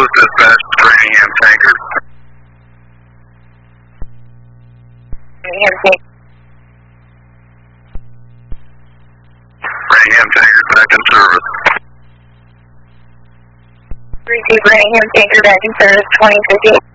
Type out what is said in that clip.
dispatch, Framingham Tanker. Framingham Tanker back in service. Receive Framingham Tanker back in service 2050.